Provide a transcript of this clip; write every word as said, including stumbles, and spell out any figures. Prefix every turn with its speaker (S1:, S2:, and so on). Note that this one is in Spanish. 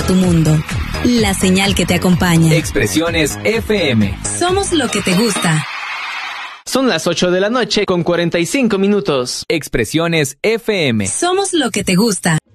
S1: tu mundo. La señal que te acompaña.
S2: Expresiones F M.
S1: Somos lo que te gusta.
S3: Son las ocho de la noche con cuarenta y cinco minutos.
S2: Expresiones F M.
S1: Somos lo que te gusta.